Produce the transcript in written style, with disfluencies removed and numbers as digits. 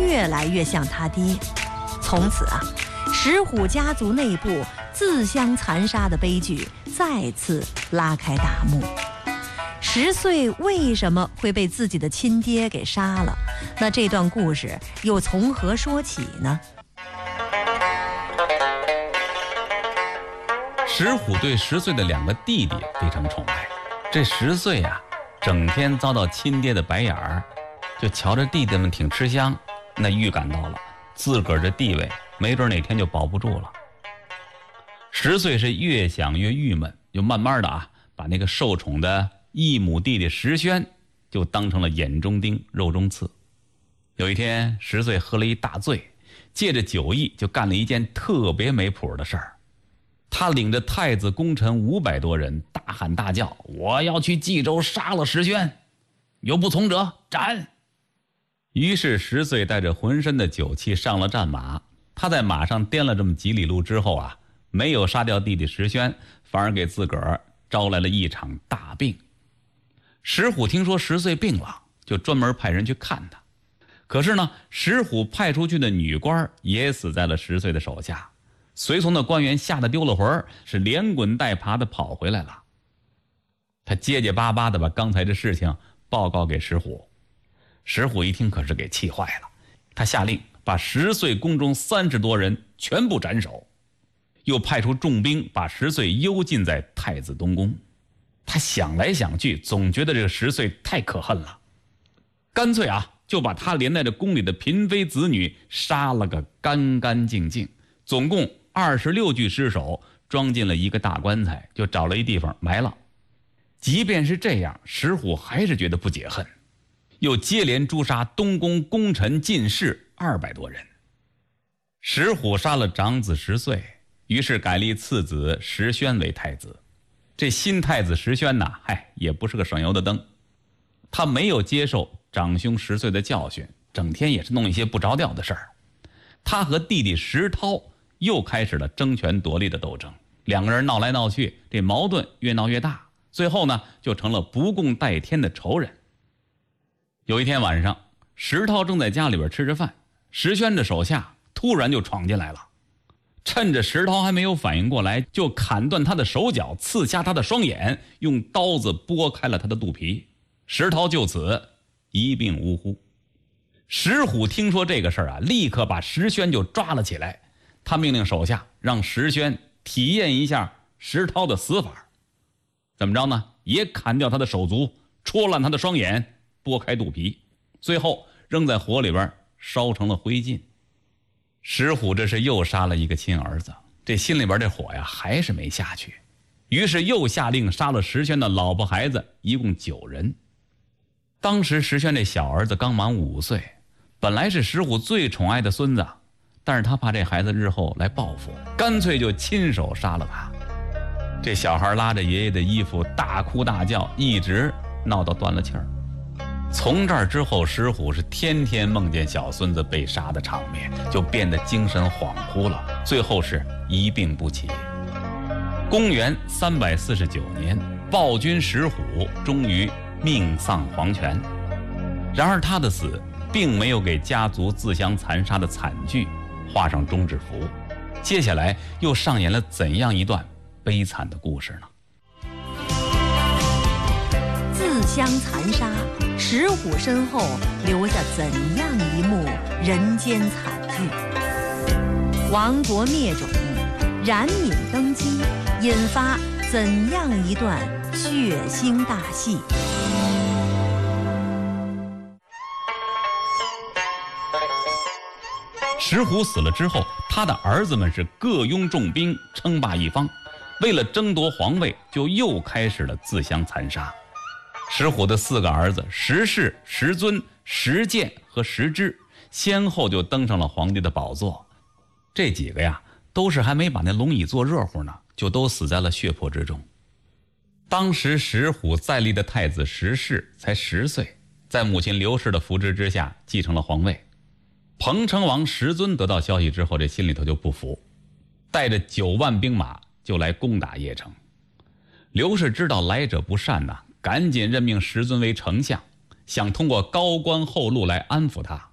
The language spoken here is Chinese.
越来越像他爹。从此啊，石虎家族内部自相残杀的悲剧再次拉开大幕。10岁为什么会被自己的亲爹给杀了？那这段故事又从何说起呢？ 石虎对10岁的2个弟弟非常宠爱，这10岁啊，整天遭到亲爹的白眼儿，就瞧着弟弟们挺吃香，那预感到了自个儿的地位没准哪天就保不住了。10岁是越想越郁闷，就慢慢的把那个受宠的义母弟弟石宣就当成了眼中钉肉中刺。有一天10岁喝了一大醉，借着酒意就干了一件特别没谱的事儿。他领着太子功臣500多人，大喊大叫：“我要去冀州杀了石宣，有不从者斩！”于是10岁带着浑身的酒气上了战马。他在马上颠了这么几里路之后没有杀掉弟弟石宣，反而给自个儿招来了一场大病。石虎听说10岁病了，就专门派人去看他。可是呢，石虎派出去的女官也死在了10岁的手下。随从的官员吓得丢了魂，是连滚带爬的跑回来了。他结结巴巴的把刚才的事情报告给石虎。石虎一听可是给气坏了，他下令把10岁宫中30多人全部斩首，又派出重兵把10岁幽禁在太子东宫。他想来想去，总觉得这个10岁太可恨了，干脆就把他连带着宫里的嫔妃子女杀了个干干净净，总共26具尸首装进了一个大棺材，就找了一地方埋了。即便是这样，石虎还是觉得不解恨，又接连诛杀东宫功臣进士200多人。石虎杀了长子10岁，于是改立次子石宣为太子。这新太子石宣也不是个省油的灯，他没有接受长兄10岁的教训，整天也是弄一些不着调的事儿。他和弟弟石涛又开始了争权夺利的斗争，两个人闹来闹去，这矛盾越闹越大，最后呢就成了不共戴天的仇人。有一天晚上，石涛正在家里边吃着饭，石宣的手下突然就闯进来了，趁着石涛还没有反应过来，就砍断他的手脚，刺瞎他的双眼，用刀子剥开了他的肚皮。石涛就此一病呜呼。石虎听说这个事儿立刻把石宣就抓了起来。他命令手下让石宣体验一下石涛的死法。怎么着呢？也砍掉他的手足，戳烂他的双眼，剥开肚皮，最后扔在火里边烧成了灰烬。石虎这是又杀了一个亲儿子，这心里边这火还是没下去，于是又下令杀了石宣的老婆孩子，一共9人。当时石宣这小儿子刚满5岁，本来是石虎最宠爱的孙子，但是他怕这孩子日后来报复，干脆就亲手杀了他。这小孩拉着爷爷的衣服大哭大叫，一直闹到断了气儿。从这儿之后，石虎是天天梦见小孙子被杀的场面，就变得精神恍惚了，最后是一病不起。公元349年，暴君石虎终于命丧黄泉。然而他的死并没有给家族自相残杀的惨剧画上终止符，接下来又上演了怎样一段悲惨的故事呢？ 自相残杀，石虎身后留下怎样一幕人间惨剧？亡国灭种，冉闵登基，引发怎样一段血腥大戏？ 石虎死了之后，他的儿子们是各拥重兵，称霸一方。为了争夺皇位，就又开始了自相残杀。石虎的4个儿子石氏、石尊、石建和石之，先后就登上了皇帝的宝座。这几个都是还没把那龙椅坐热乎呢，就都死在了血泊之中。当时石虎在立的太子石氏才10岁，在母亲刘氏的扶持之下继承了皇位。彭城王石尊得到消息之后，这心里头就不服，带着9万兵马就来攻打邺城。刘氏知道来者不善赶紧任命石尊为丞相，想通过高官厚禄来安抚他。